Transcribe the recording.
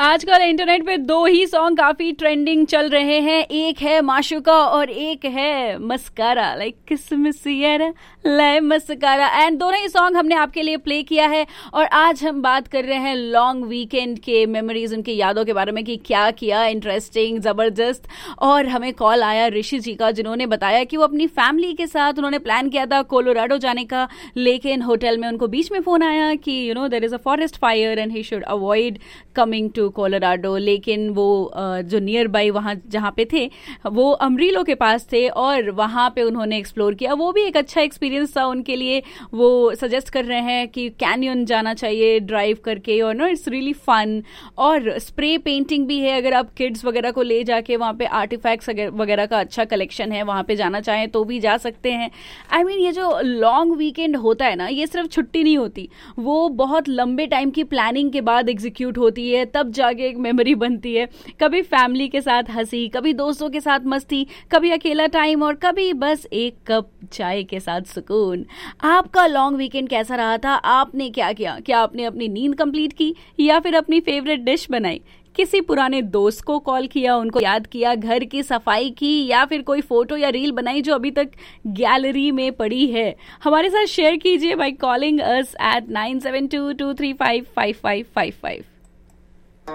आजकल इंटरनेट पे दो ही सॉन्ग काफी ट्रेंडिंग चल रहे हैं, एक है माशूका और एक है मस्कारा, लाइक किसमिस लय मस्कारा। एंड दोनों ही सॉन्ग हमने आपके लिए प्ले किया है और आज हम बात कर रहे हैं लॉन्ग वीकेंड के मेमोरीज, उनकी यादों के बारे में कि क्या किया इंटरेस्टिंग, जबरदस्त। और हमें कॉल आया ऋषि जी का, जिन्होंने बताया कि वो अपनी फैमिली के साथ उन्होंने प्लान किया था कोलोराडो जाने का, लेकिन होटल में उनको बीच में फोन आया कि there is a forest fire and he should avoid coming to Colorado. लेकिन वो जो नियर बाई वहाँ जहाँ पे थे वो अमरीलो के पास थे और वहाँ पे उन्होंने एक्सप्लोर किया। वो भी एक अच्छा एक्सपीरियंस था उनके लिए। वो सजेस्ट कर रहे हैं कि कैनियन जाना चाहिए ड्राइव करके, और इट्स रियली फन। और स्प्रे पेंटिंग भी है, अगर आप किड्स वगैरह को ले जाके वहाँ पे आर्टिफैक्ट्स वगैरह का अच्छा कलेक्शन है, वहाँ पे जाना चाहें तो भी जा सकते हैं। आई मीन ये जो लॉन्ग वीकेंड होता है ना, ये सिर्फ छुट्टी नहीं होती, वो बहुत लंबे टाइम की प्लानिंग के बाद एग्जीक्यूट होती है, तब जाके एक मेमोरी बनती है। कभी फैमिली के साथ हंसी, कभी दोस्तों के साथ मस्ती, कभी अकेला टाइम और कभी बस एक कप चाय के साथ सुकून। आपका लॉन्ग वीकेंड कैसा रहा था? आपने क्या किया? क्या आपने अपनी नींद कंप्लीट की या फिर अपनी फेवरेट डिश बनाई? किसी पुराने दोस्त को कॉल किया, उनको याद किया, घर की सफाई की, या फिर कोई फोटो या रील बनाई जो अभी तक गैलरी में पड़ी है? हमारे साथ शेयर कीजिए बाय कॉलिंग अस एट 9722355555।